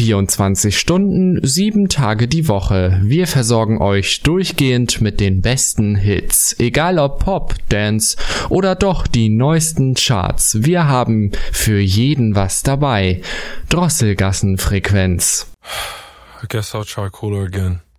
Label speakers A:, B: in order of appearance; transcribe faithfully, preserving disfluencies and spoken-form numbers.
A: vierundzwanzig Stunden, sieben Tage die Woche. Wir versorgen euch durchgehend mit den besten Hits. Egal ob Pop, Dance oder doch die neuesten Charts. Wir haben für jeden was dabei. Drosselgassenfrequenz.
B: I guess I'll try cooler again.